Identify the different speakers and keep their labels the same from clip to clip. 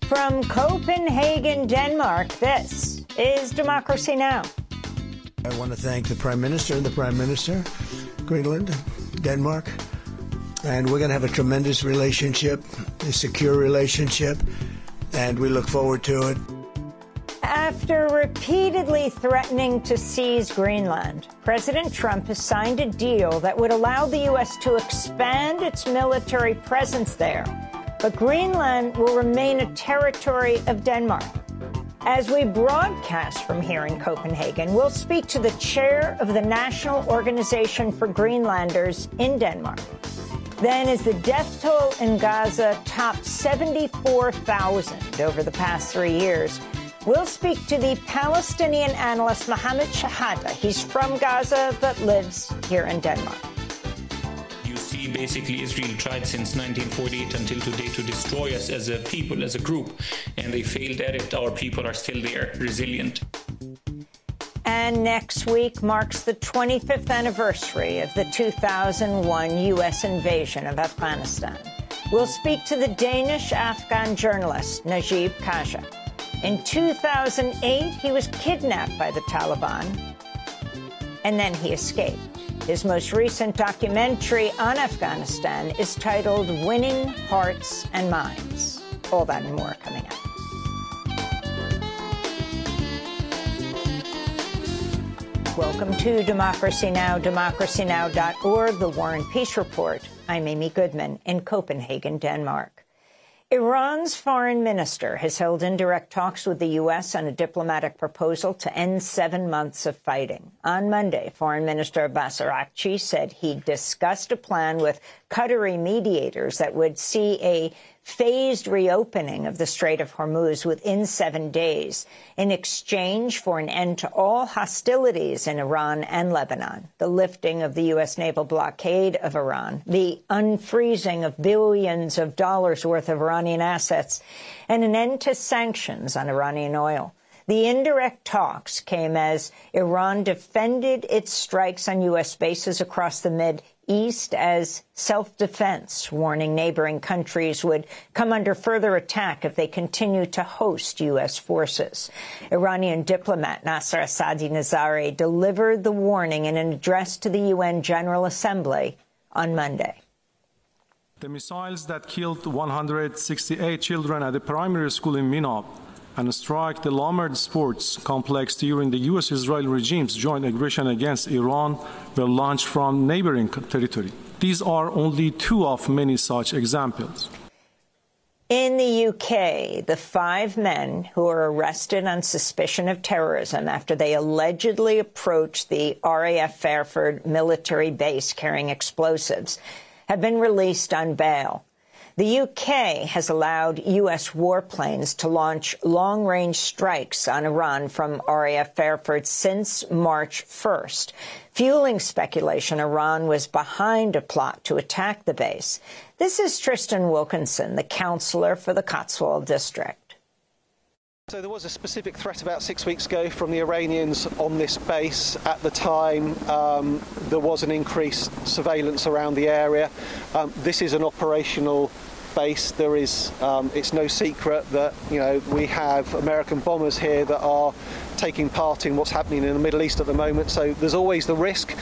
Speaker 1: From Copenhagen, Denmark, this is Democracy Now!
Speaker 2: I want to thank the Prime Minister and the Prime Minister, Greenland, Denmark, and we're going to have a tremendous relationship, a secure relationship, and we look forward to it.
Speaker 1: After repeatedly threatening to seize Greenland, President Trump has signed a deal that would allow the U.S. to expand its military presence there. But Greenland will remain a territory of Denmark. As we broadcast from here in Copenhagen, we'll speak to the chair of the National Organization for Greenlanders in Denmark. Then, as the death toll in Gaza topped 74,000 over the past 3 years, we'll speak to the Palestinian analyst Mohammed Shahada. He's from Gaza but lives here in Denmark.
Speaker 3: Basically, Israel tried since 1948 until today to destroy us as a people, as a group, and they failed at it. Our people are still there, resilient.
Speaker 1: And next week marks the 25th anniversary of the 2001 U.S. invasion of Afghanistan. We'll speak to the Danish-Afghan journalist Najib Khaja. In 2008, he was kidnapped by the Taliban, and then he escaped. His most recent documentary on Afghanistan is titled Winning Hearts and Minds. All that and more coming up. Welcome to Democracy Now!, democracynow.org, the War and Peace Report. I'm Amy Goodman in Copenhagen, Denmark. Iran's foreign minister has held indirect talks with the U.S. on a diplomatic proposal to end 7 months of fighting. On Monday, Foreign Minister Abbas Araghchi said he discussed a plan with Qatari mediators that would see a phased reopening of the Strait of Hormuz within 7 days in exchange for an end to all hostilities in Iran and Lebanon, the lifting of the U.S. naval blockade of Iran, the unfreezing of billions of dollars worth of Iranian assets, and an end to sanctions on Iranian oil. The indirect talks came as Iran defended its strikes on U.S. bases across the Mid-East as self-defense, warning neighboring countries would come under further attack if they continue to host U.S. forces. Iranian diplomat Nasser Asadi Nazari delivered the warning in an address to the UN General Assembly on Monday.
Speaker 4: The missiles that killed 168 children at a primary school in Minab and struck the Lamed Sports Complex during the U.S.-Israel regime's joint aggression against Iran were launched from neighboring territory. These are only two of many such examples.
Speaker 1: In the UK, the 5 men who were arrested on suspicion of terrorism after they allegedly approached the RAF Fairford military base carrying explosives have been released on bail. The UK has allowed U.S. warplanes to launch long-range strikes on Iran from RAF Fairford since March 1st, fueling speculation Iran was behind a plot to attack the base. This is Tristan Wilkinson, the councillor for the Cotswold District.
Speaker 5: So there was a specific threat about 6 weeks ago from the Iranians on this base. At the time, there was an increased surveillance around the area. This is an operational base. There is, it's no secret that, we have American bombers here that are taking part in what's happening in the Middle East at the moment. So there's always the risk.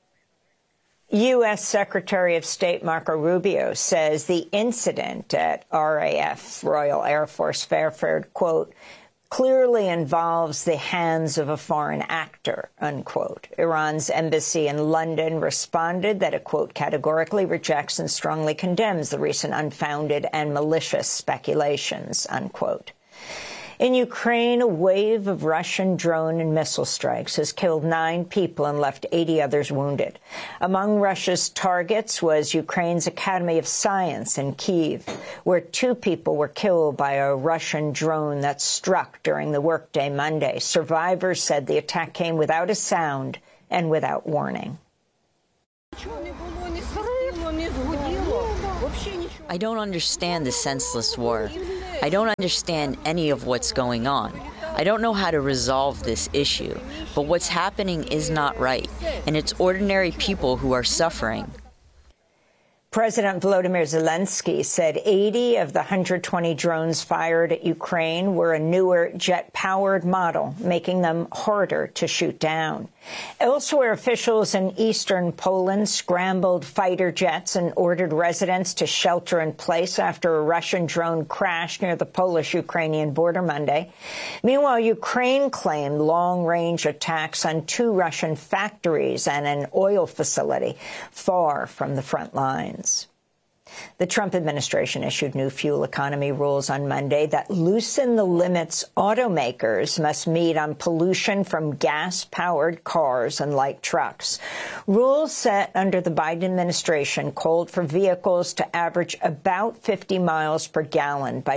Speaker 1: U.S. Secretary of State Marco Rubio says the incident at RAF, Royal Air Force Fairford, quote, clearly involves the hands of a foreign actor, unquote. Iran's embassy in London responded that it, quote, categorically rejects and strongly condemns the recent unfounded and malicious speculations, unquote. In Ukraine, a wave of Russian drone and missile strikes has killed 9 people and left 80 others wounded. Among Russia's targets was Ukraine's Academy of Science in Kyiv, where 2 people were killed by a Russian drone that struck during the workday Monday. Survivors said the attack came without a sound and without warning.
Speaker 6: I don't understand the senseless war. I don't understand any of what's going on. I don't know how to resolve this issue, but what's happening is not right, and it's ordinary people who are suffering.
Speaker 1: President Volodymyr Zelensky said 80 of the 120 drones fired at Ukraine were a newer jet-powered model, making them harder to shoot down. Elsewhere, officials in eastern Poland scrambled fighter jets and ordered residents to shelter in place after a Russian drone crashed near the Polish-Ukrainian border Monday. Meanwhile, Ukraine claimed long-range attacks on 2 Russian factories and an oil facility far from the front lines. The Trump administration issued new fuel economy rules on Monday that loosen the limits automakers must meet on pollution from gas-powered cars and light trucks. Rules set under the Biden administration called for vehicles to average about 50 miles per gallon by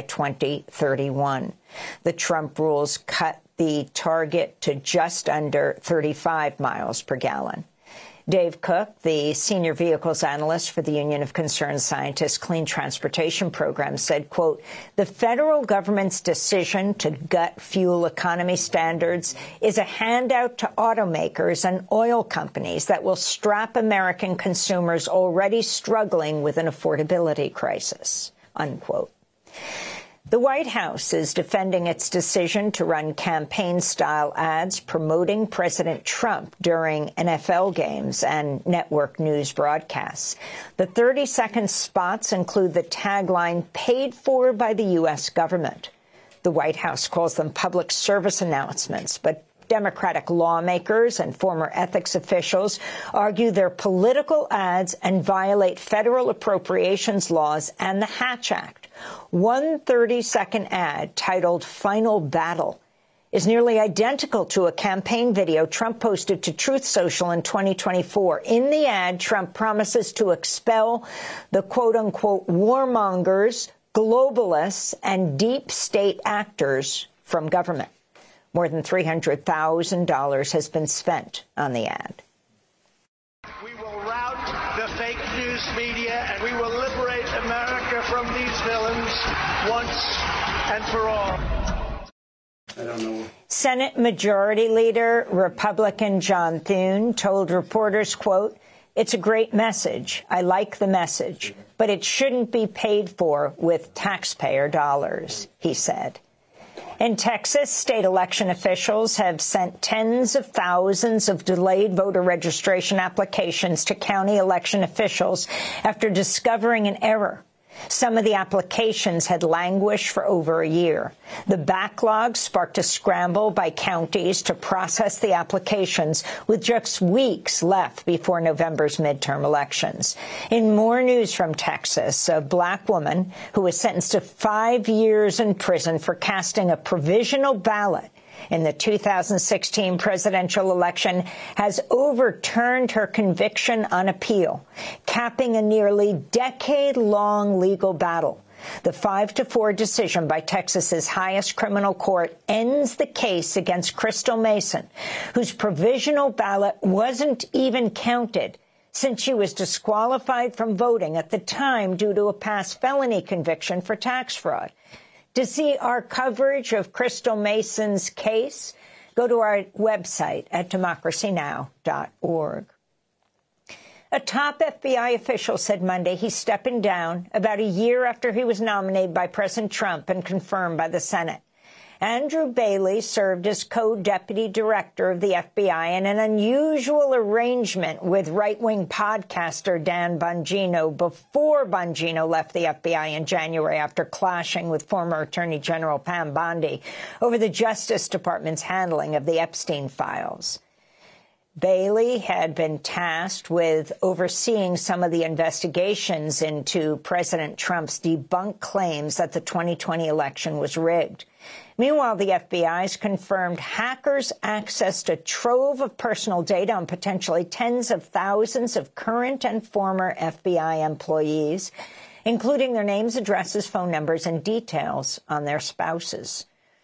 Speaker 1: 2031. The Trump rules cut the target to just under 35 miles per gallon. Dave Cook, the senior vehicles analyst for the Union of Concerned Scientists Clean Transportation Program, said, quote, the federal government's decision to gut fuel economy standards is a handout to automakers and oil companies that will strap American consumers already struggling with an affordability crisis, unquote. The White House is defending its decision to run campaign-style ads promoting President Trump during NFL games and network news broadcasts. The 30-second spots include the tagline, paid for by the U.S. government. The White House calls them public service announcements, but Democratic lawmakers and former ethics officials argue they're political ads and violate federal appropriations laws and the Hatch Act. One 30-second ad titled Final Battle is nearly identical to a campaign video Trump posted to Truth Social in 2024. In the ad, Trump promises to expel the quote-unquote warmongers, globalists, and deep state actors from government. More than $300,000 has been spent on the ad.
Speaker 7: We will rout the fake news media, and we will liberate America from these villains once and for all.
Speaker 2: I don't know.
Speaker 1: Senate Majority Leader Republican John Thune told reporters, quote, it's a great message. I like the message, but it shouldn't be paid for with taxpayer dollars, he said. In Texas, state election officials have sent tens of thousands of delayed voter registration applications to county election officials after discovering an error. Some of the applications had languished for over a year. The backlog sparked a scramble by counties to process the applications with just weeks left before November's midterm elections. In more news from Texas, a black woman who was sentenced to 5 years in prison for casting a provisional ballot in the 2016 presidential election has overturned her conviction on appeal, capping a nearly decade-long legal battle. The 5-4 decision by Texas's highest criminal court ends the case against Crystal Mason, whose provisional ballot wasn't even counted since she was disqualified from voting at the time due to a past felony conviction for tax fraud. To see our coverage of Crystal Mason's case, go to our website at democracynow.org. A top FBI official said Monday he's stepping down about a year after he was nominated by President Trump and confirmed by the Senate. Andrew Bailey served as co-deputy director of the FBI in an unusual arrangement with right-wing podcaster Dan Bongino before Bongino left the FBI in January after clashing with former Attorney General Pam Bondi over the Justice Department's handling of the Epstein files. Bailey had been tasked with overseeing some of the investigations into President Trump's debunked claims that the 2020 election was rigged. Meanwhile, the FBI's confirmed hackers accessed a trove of personal data on potentially tens of thousands of current and former FBI employees, including their names, addresses, phone numbers, and details on their spouses.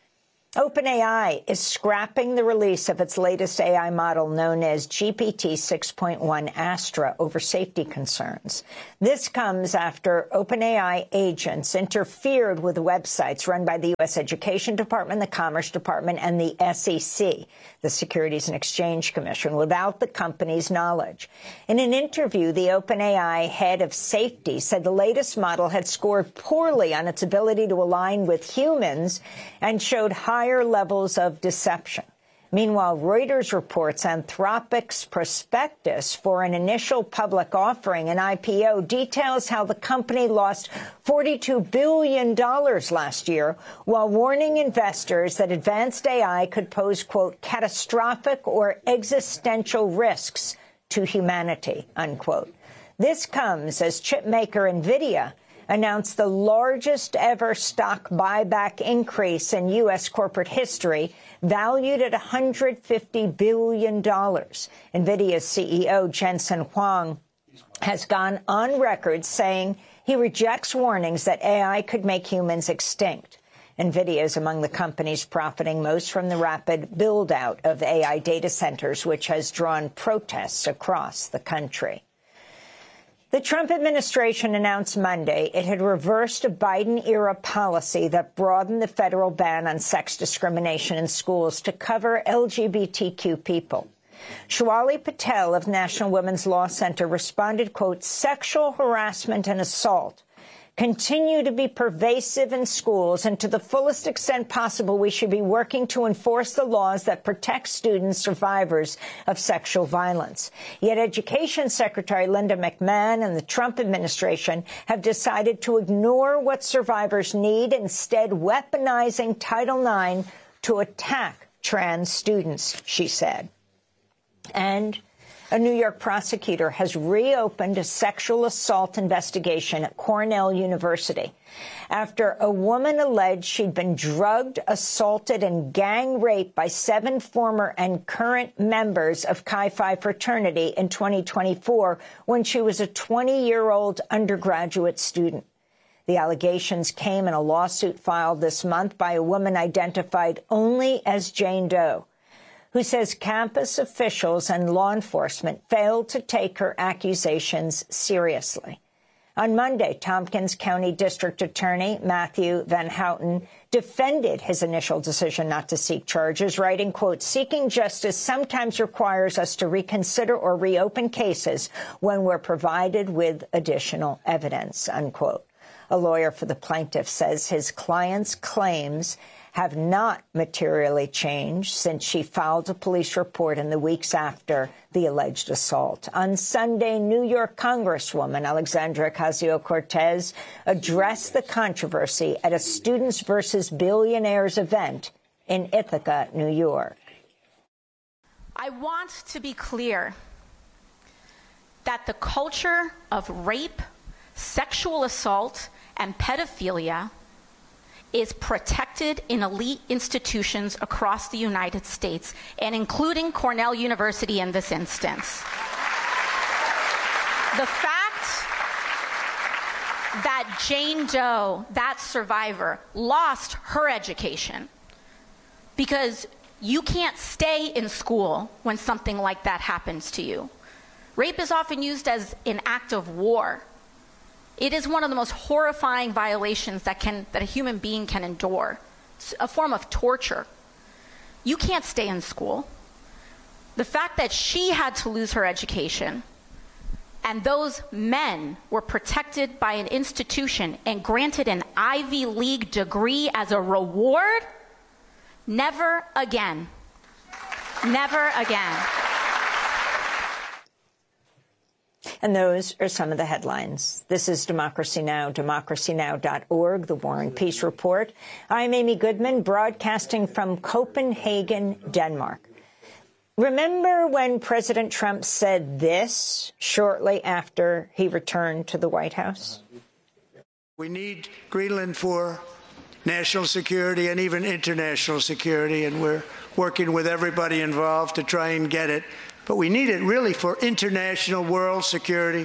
Speaker 1: OpenAI is scrapping the release of its latest AI model known as GPT 6.1 Astra over safety concerns. This comes after OpenAI agents interfered with websites run by the U.S. Education Department, the Commerce Department, and the SEC, the Securities and Exchange Commission, without the company's knowledge. In an interview, the OpenAI head of safety said the latest model had scored poorly on its ability to align with humans and showed higher levels of deception. Meanwhile, Reuters reports Anthropic's prospectus for an initial public offering, an IPO, details how the company lost $42 billion last year, while warning investors that advanced AI could pose, quote, catastrophic or existential risks to humanity, unquote. This comes as chipmaker NVIDIA announced the largest ever stock buyback increase in U.S. corporate history, valued at $150 billion. NVIDIA's CEO, Jensen Huang, has gone on record saying he rejects warnings that AI could make humans extinct. NVIDIA is among the companies profiting most from the rapid build-out of AI data centers, which has drawn protests across the country. The Trump administration announced Monday it had reversed a Biden-era policy that broadened the federal ban on sex discrimination in schools to cover LGBTQ people. Shwali Patel of National Women's Law Center responded, quote, sexual harassment and assault continue to be pervasive in schools, and to the fullest extent possible, we should be working to enforce the laws that protect students survivors of sexual violence. Yet Education Secretary Linda McMahon and the Trump administration have decided to ignore what survivors need, instead weaponizing Title IX to attack trans students, she said. And a New York prosecutor has reopened a sexual assault investigation at Cornell University after a woman alleged she'd been drugged, assaulted, and gang raped by 7 former and current members of Chi Phi fraternity in 2024 when she was a 20-year-old undergraduate student. The allegations came in a lawsuit filed this month by a woman identified only as Jane Doe, who says campus officials and law enforcement failed to take her accusations seriously. On Monday, Tompkins County District Attorney Matthew Van Houten defended his initial decision not to seek charges, writing, quote, seeking justice sometimes requires us to reconsider or reopen cases when we're provided with additional evidence, unquote. A lawyer for the plaintiff says his client's claims have not materially changed since she filed a police report in the weeks after the alleged assault. On Sunday, New York Congresswoman Alexandria Ocasio-Cortez addressed the controversy at a Students versus Billionaires event in Ithaca, New York.
Speaker 8: I want to be clear that the culture of rape, sexual assault, and pedophilia is protected in elite institutions across the United States, and including Cornell University in this instance. The fact that Jane Doe, that survivor, lost her education because you can't stay in school when something like that happens to you. Rape is often used as an act of war. It is one of the most horrifying violations that a human being can endure. It's a form of torture. You can't stay in school. The fact that she had to lose her education and those men were protected by an institution and granted an Ivy League degree as a reward, never again. Never again.
Speaker 1: And those are some of the headlines. This is Democracy Now!, democracynow.org, The War and Peace Report. I'm Amy Goodman, broadcasting from Copenhagen, Denmark. Remember when President Trump said this shortly after he returned to the White House?
Speaker 2: We need Greenland for national security and even international security, and we're working with everybody involved to try and get it. But we need it really for international world security,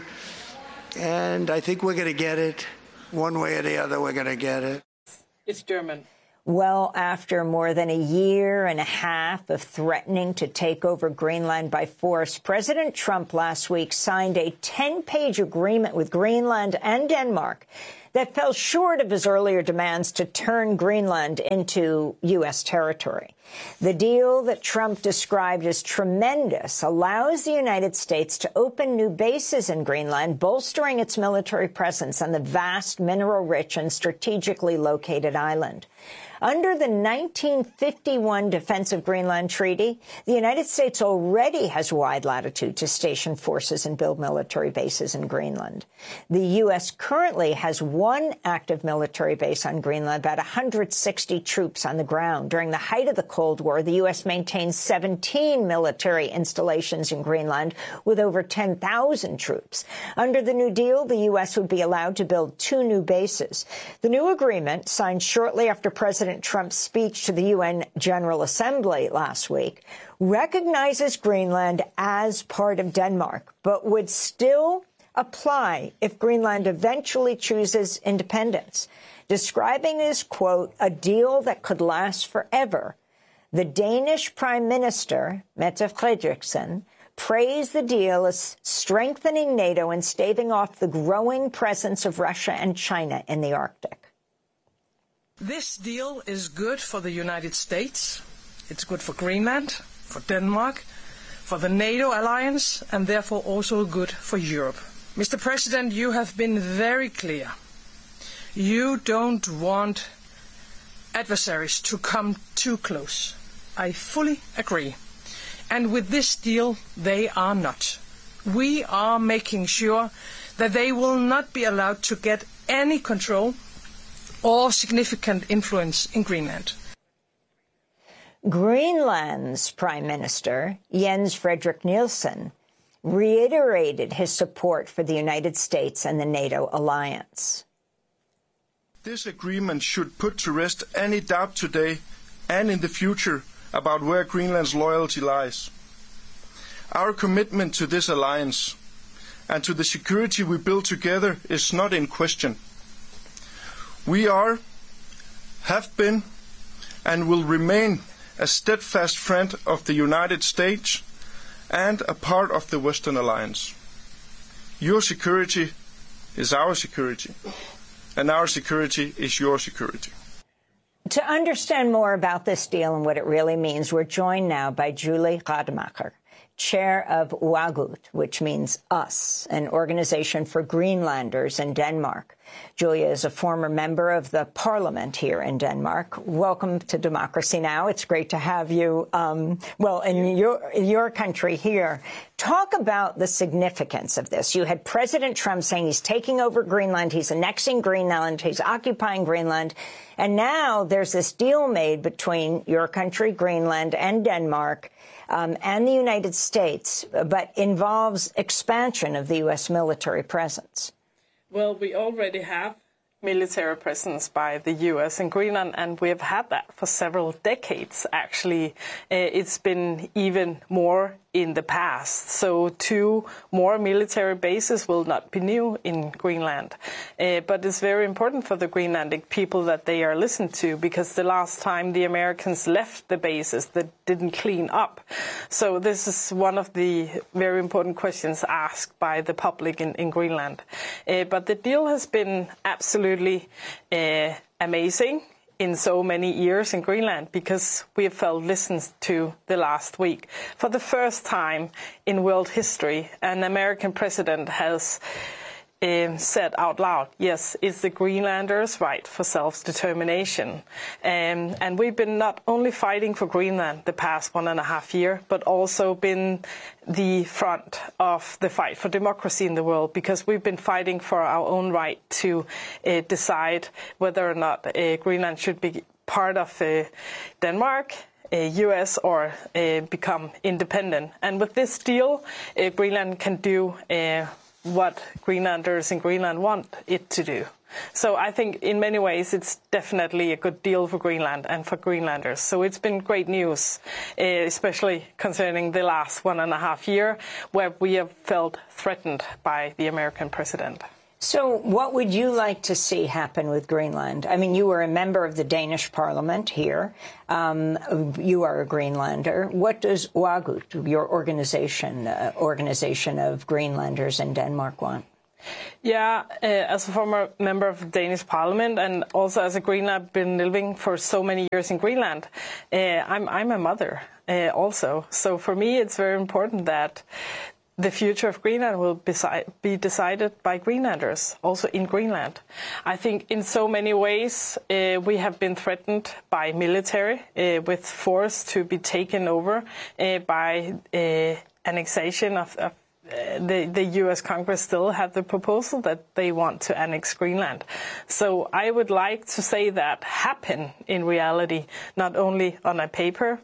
Speaker 2: and I think we're going to get it. One way or the other, we're going to get it.
Speaker 9: It's German.
Speaker 1: Well, after more than a year and a half of threatening to take over Greenland by force, President Trump last week signed a 10-page agreement with Greenland and Denmark that fell short of his earlier demands to turn Greenland into U.S. territory. The deal that Trump described as tremendous allows the United States to open new bases in Greenland, bolstering its military presence on the vast, mineral-rich and strategically located island. Under the 1951 Defense of Greenland Treaty, the United States already has wide latitude to station forces and build military bases in Greenland. The U.S. currently has one active military base on Greenland, about 160 troops on the ground. During the height of the Cold War, the U.S. maintained 17 military installations in Greenland with over 10,000 troops. Under the New Deal, the U.S. would be allowed to build 2 new bases. The new agreement, signed shortly after President Trump's speech to the UN General Assembly last week, recognizes Greenland as part of Denmark, but would still apply if Greenland eventually chooses independence, describing as, quote, a deal that could last forever. The Danish Prime Minister, Mette Frederiksen, praised the deal as strengthening NATO and staving off the growing presence of Russia and China in the Arctic.
Speaker 9: This deal is good for the United States, it's good for Greenland, for Denmark, for the NATO alliance, and therefore also good for Europe. Mr. President, you have been very clear. You don't want adversaries to come too close. I fully agree. And with this deal, they are not. We are making sure that they will not be allowed to get any control or significant influence in Greenland.
Speaker 1: Greenland's Prime Minister, Jens Frederik Nielsen, reiterated his support for the United States and the NATO alliance.
Speaker 10: This agreement should put to rest any doubt today and in the future about where Greenland's loyalty lies. Our commitment to this alliance and to the security we build together is not in question. We are, have been, and will remain a steadfast friend of the United States and a part of the Western Alliance. Your security is our security, and our security is your security.
Speaker 1: To understand more about this deal and what it really means, we're joined now by Julie Rademacher, chair of WAGUT, which means us, an organization for Greenlanders in Denmark. Julia is a former member of the parliament here in Denmark. Welcome to Democracy Now! It's great to have you, in your country here. Talk about the significance of this. You had President Trump saying he's taking over Greenland, he's annexing Greenland, he's occupying Greenland, and now there's this deal made between your country, Greenland, and Denmark, and the United States, but involves expansion of the U.S. military presence.
Speaker 11: Well, we already have military presence by the U.S. in Greenland, and we have had that for several decades, actually. It's been even more in the past. So 2 more military bases will not be new in Greenland. But it's very important for the Greenlandic people that they are listened to, because the last time the Americans left the bases, they didn't clean up. So this is one of the very important questions asked by the public in Greenland. But the deal has been absolutely amazing in so many years in Greenland, because we have felt listened to the last week. For the first time in world history, an American president has said out loud, yes, it's the Greenlanders' right for self-determination. And we've been not only fighting for Greenland the past 1.5 years, but also been the front of the fight for democracy in the world, because we've been fighting for our own right to decide whether or not Greenland should be part of Denmark, U.S. or become independent. And with this deal, Greenland can do what Greenlanders in Greenland want it to do. So I think in many ways it's definitely a good deal for Greenland and for Greenlanders. So it's been great news, especially concerning the last 1.5 years, where we have felt threatened by the American president.
Speaker 1: So what would you like to see happen with Greenland? I mean, you were a member of the Danish parliament here. You are a Greenlander. What does WAGUT, your organization of Greenlanders in Denmark, want?
Speaker 11: Yeah, as a former member of the Danish parliament and also as a Greenlander, I've been living for so many years in Greenland. I'm a mother also. So for me, it's very important that the future of Greenland will be decided by Greenlanders, also in Greenland. I think in so many ways we have been threatened by military with force to be taken over by annexation of the U.S. Congress still have the proposal that they want to annex Greenland. So I would like to say that happen in reality, not only on a paper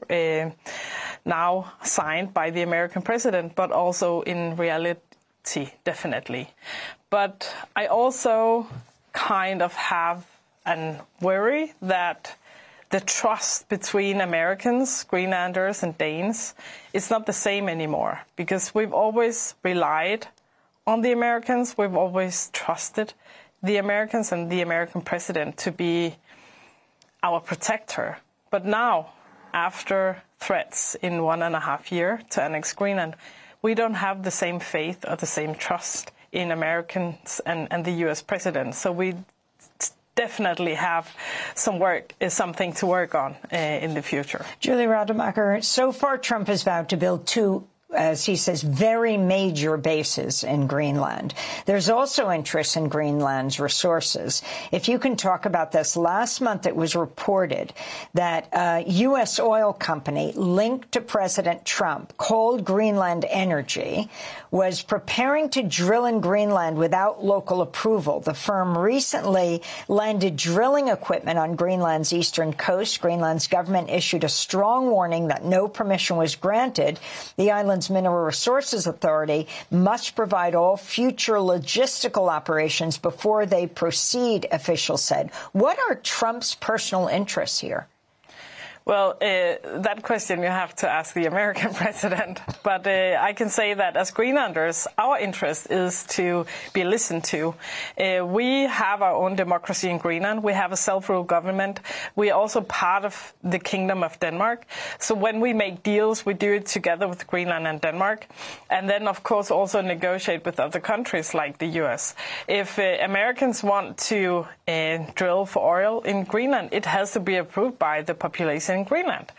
Speaker 11: now signed by the American president, but also in reality, definitely. But I also kind of have a worry that the trust between Americans, Greenlanders and Danes is not the same anymore, because we've always relied on the Americans. We've always trusted the Americans and the American president to be our protector. But now, after threats in 1.5 years to annex Greenland, we don't have the same faith or the same trust in Americans and the U.S. president. So we definitely have something to work on in the future.
Speaker 1: Julie Rademacher, so far Trump has vowed to build two, as he says, very major bases in Greenland. There's also interest in Greenland's resources. If you can talk about this, last month it was reported that a U.S. oil company linked to President Trump, called Greenland Energy, was preparing to drill in Greenland without local approval. The firm recently landed drilling equipment on Greenland's eastern coast. Greenland's government issued a strong warning that no permission was granted. The island's Mineral Resources Authority must provide all future logistical operations before they proceed, officials said. What are Trump's personal interests here?
Speaker 11: Well, that question you have to ask the American president. But I can say that as Greenlanders, our interest is to be listened to. We have our own democracy in Greenland. We have a self-ruled government. We are also part of the Kingdom of Denmark. So when we make deals, we do it together with Greenland and Denmark. And then, of course, also negotiate with other countries like the U.S. If Americans want to drill for oil in Greenland, it has to be approved by the population in Greenland.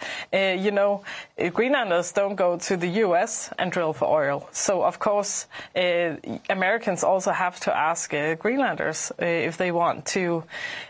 Speaker 11: Greenlanders don't go to the U.S. and drill for oil. So, of course, Americans also have to ask Greenlanders if they want to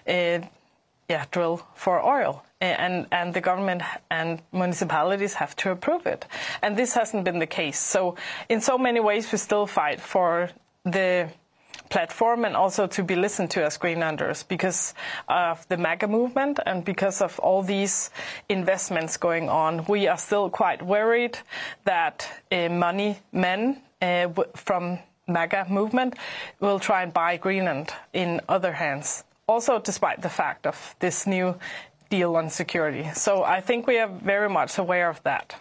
Speaker 11: drill for oil. And the government and municipalities have to approve it. And this hasn't been the case. So in so many ways, we still fight for the platform and also to be listened to as Greenlanders because of the MAGA movement and because of all these investments going on. We are still quite worried that money men from MAGA movement will try and buy Greenland in other hands, also despite the fact of this new deal on security. So I think we are very much aware of that.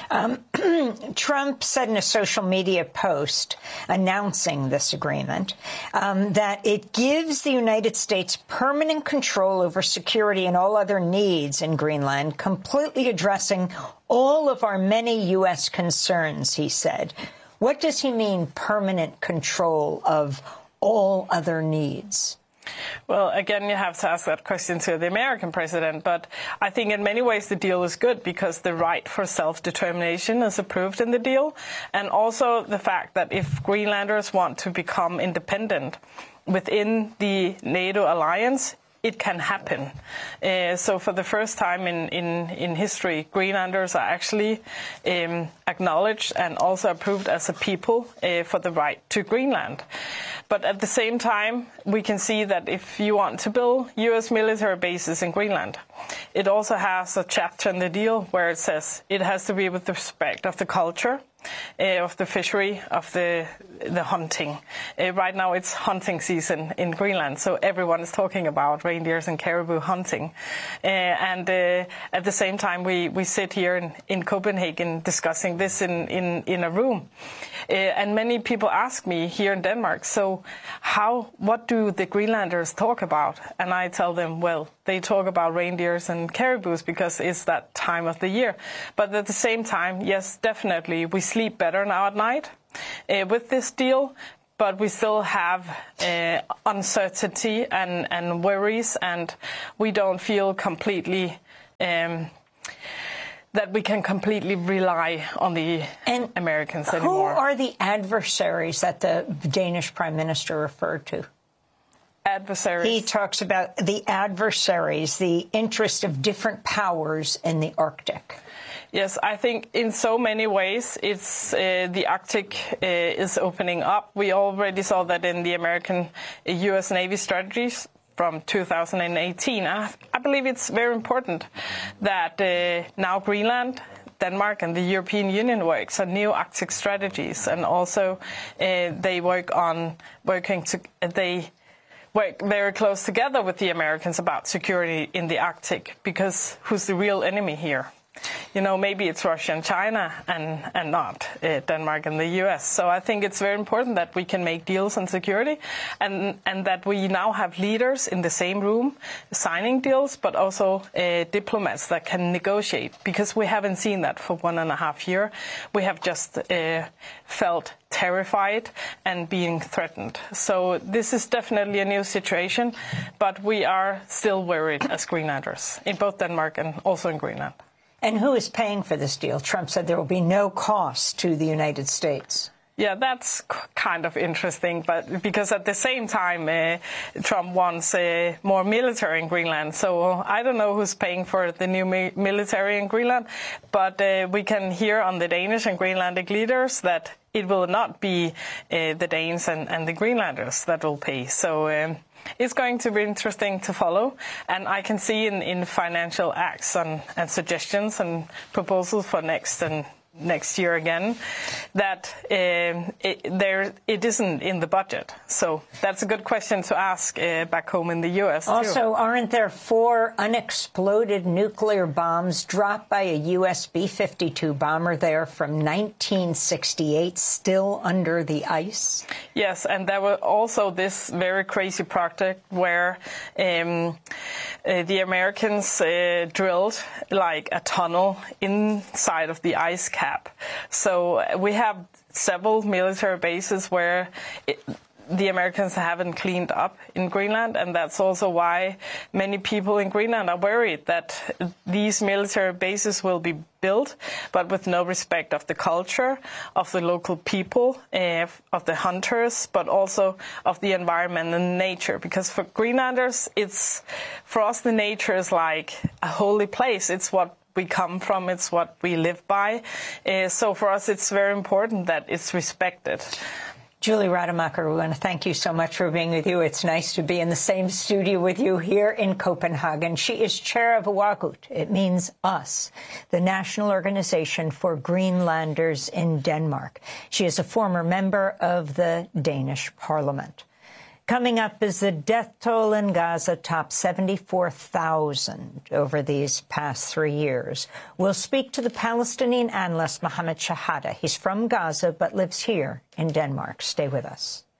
Speaker 1: Trump said in a social media post announcing this agreement that it gives the United States permanent control over security and all other needs in Greenland, completely addressing all of our many U.S. concerns, he said. What does he mean, permanent control of all other needs?
Speaker 11: Well, again, you have to ask that question to the American president. But I think in many ways the deal is good because the right for self-determination is approved in the deal. And also the fact that if Greenlanders want to become independent within the NATO alliance, it can happen. So for the first time in history, Greenlanders are actually acknowledged and also approved as a people for the right to Greenland. But at the same time, we can see that if you want to build U.S. military bases in Greenland, it also has a chapter in the deal where it says it has to be with respect of the culture, of the fishery, of the hunting. Right now it's hunting season in Greenland, so everyone is talking about reindeers and caribou hunting. And at the same time, we sit here in Copenhagen discussing this in a room. And many people ask me here in Denmark, so what do the Greenlanders talk about? And I tell them, well, they talk about reindeers and caribous because it's that time of the year. But at the same time, yes, definitely, we sleep better now at night with this deal. But we still have uncertainty and worries, and we don't feel completely that we can completely rely on the Americans anymore.
Speaker 1: Who are the adversaries that the Danish Prime Minister referred to?
Speaker 11: Adversaries?
Speaker 1: He talks about the adversaries, the interest of different powers in the Arctic.
Speaker 11: Yes, I think in so many ways it's the Arctic is opening up. We already saw that in the American U.S. Navy strategies from 2018. I believe it's very important that now Greenland, Denmark and the European Union works on new Arctic strategies, and also they work very close together with the Americans about security in the Arctic, because who's the real enemy here? You know, maybe it's Russia and China and not Denmark and the U.S. So I think it's very important that we can make deals on security and that we now have leaders in the same room signing deals, but also diplomats that can negotiate, because we haven't seen that for 1.5 years. We have just felt terrified and being threatened. So this is definitely a new situation, but we are still worried as Greenlanders in both Denmark and also in Greenland.
Speaker 1: And who is paying for this deal? Trump said there will be no cost to the United States.
Speaker 11: Yeah, that's kind of interesting, but because at the same time, Trump wants more military in Greenland. So I don't know who's paying for the new military in Greenland, but we can hear on the Danish and Greenlandic leaders that it will not be the Danes and the Greenlanders that will pay. So it's going to be interesting to follow, and I can see in financial acts and suggestions and proposals for next year again that it isn't in the budget. So that's a good question to ask back home in the U.S.
Speaker 1: Also, aren't there 4 unexploded nuclear bombs dropped by a U.S. B-52 bomber there from 1968 still under the ice?
Speaker 11: Yes, and there was also this very crazy project where the Americans drilled like a tunnel inside of the ice cap. So we have several military bases where the Americans haven't cleaned up in Greenland, and that's also why many people in Greenland are worried that these military bases will be built, but with no respect of the culture, of the local people, of the hunters, but also of the environment and nature. Because for Greenlanders, for us the nature is like a holy place. It's what we come from, it's what we live by. So for us, it's very important that it's respected.
Speaker 1: Julie Rademacher, we want to thank you so much for being with you. It's nice to be in the same studio with you here in Copenhagen. She is chair of Uaqut. It means us, the national organization for Greenlanders in Denmark. She is a former member of the Danish parliament. Coming up is the death toll in Gaza tops 74,000 over these past 3 years. We'll speak to the Palestinian analyst Mohammed Shahada. He's from Gaza but lives here in Denmark. Stay with us.